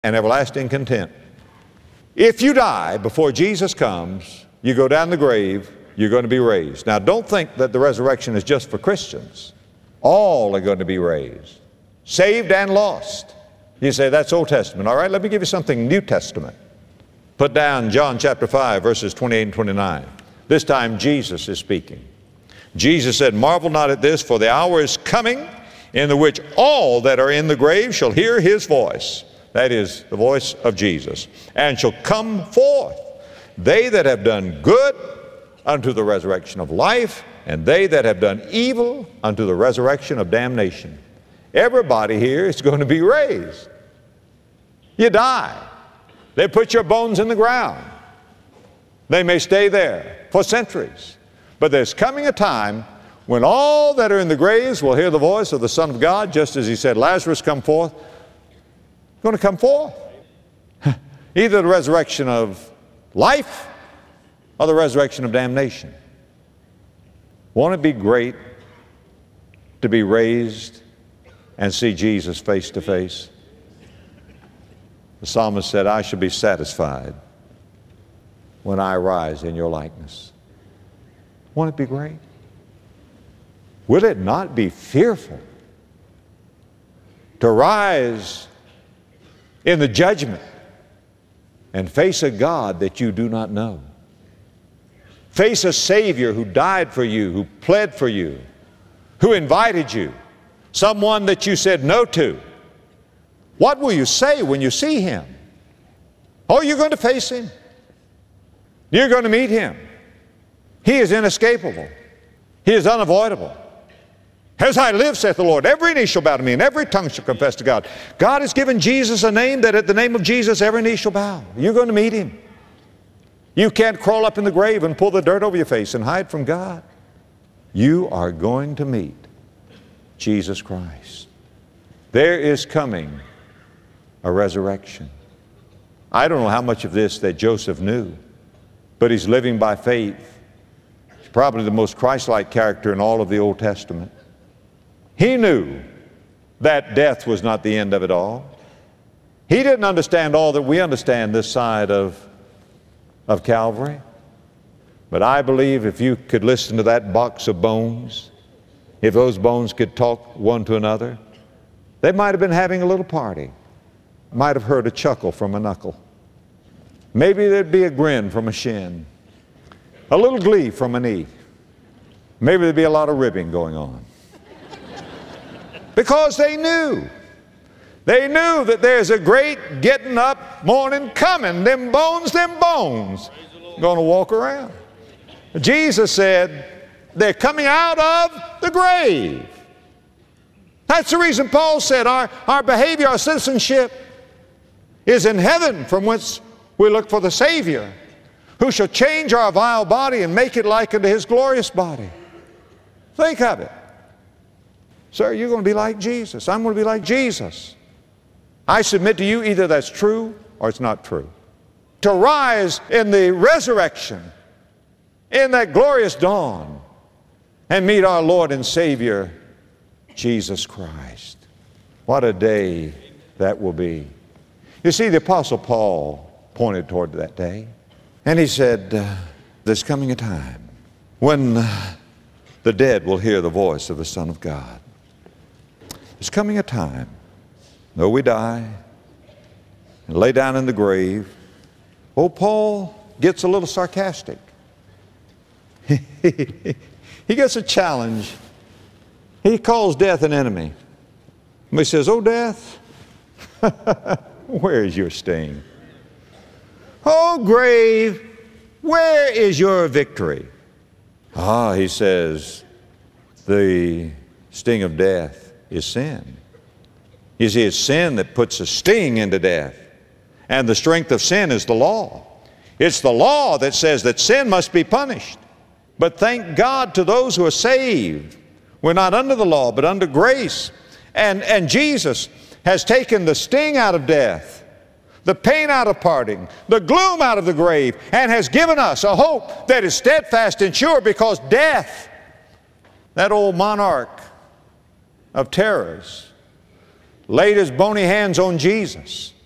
and everlasting content. If you die before Jesus comes, you go down the grave, you're going to be raised. Now, don't think that the resurrection is just for Christians. All are going to be raised, saved and lost. You say, that's Old Testament. All right, let me give you something New Testament. Put down John chapter 5, verses 28 and 29. This time Jesus is speaking. Jesus said, marvel not at this, for the hour is coming in the which all that are in the grave shall hear his voice. That is the voice of Jesus. And shall come forth, they that have done good unto the resurrection of life, and they that have done evil unto the resurrection of damnation. Everybody here is going to be raised. You die. They put your bones in the ground. They may stay there for centuries. But there's coming a time when all that are in the graves will hear the voice of the Son of God, just as he said, Lazarus, come forth. Going to come forth. Either the resurrection of life or the resurrection of damnation. Won't it be great to be raised and see Jesus face to face? The psalmist said, I shall be satisfied when I arise in your likeness. Won't it be great? Will it not be fearful to rise in the judgment and face a God that you do not know? Face a Savior who died for you, who pled for you, who invited you, someone that you said no to. What will you say when you see Him? Oh, you're going to face Him. You're going to meet Him. He is inescapable. He is unavoidable. As I live, saith the Lord, every knee shall bow to me, and every tongue shall confess to God. God has given Jesus a name that at the name of Jesus every knee shall bow. You're going to meet Him. You can't crawl up in the grave and pull the dirt over your face and hide from God. You are going to meet Jesus Christ. There is coming a resurrection. I don't know how much of this that Joseph knew, but he's living by faith. He's probably the most Christ-like character in all of the Old Testament. He knew that death was not the end of it all. He didn't understand all that we understand this side of Calvary. But I believe if you could listen to that box of bones, if those bones could talk one to another, they might have been having a little party. Might have heard a chuckle from a knuckle. Maybe there'd be a grin from a shin, a little glee from a knee. Maybe there'd be a lot of ribbing going on. Because they knew that there's a great getting up morning coming. Them bones going to walk around. Jesus said they're coming out of the grave. That's the reason Paul said our behavior, our citizenship is in heaven, from whence we look for the Savior, who shall change our vile body and make it like unto His glorious body. Think of it. Sir, you're going to be like Jesus. I'm going to be like Jesus. I submit to you, either that's true or it's not true. To rise in the resurrection, in that glorious dawn, and meet our Lord and Savior, Jesus Christ. What a day that will be. You see, the Apostle Paul pointed toward that day, and he said, there's coming a time when the dead will hear the voice of the Son of God. There's coming a time, though we die and lay down in the grave. Oh, Paul gets a little sarcastic. He gets a challenge. He calls death an enemy. And he says, oh, death, where is your sting? Oh, grave, where is your victory? Ah, he says, the sting of death is sin. You see, it's sin that puts a sting into death. And the strength of sin is the law. It's the law that says that sin must be punished. But thank God to those who are saved. We're not under the law, but under grace. And Jesus has taken the sting out of death, the pain out of parting, the gloom out of the grave, and has given us a hope that is steadfast and sure, because death, that old monarch of terrors, laid his bony hands on Jesus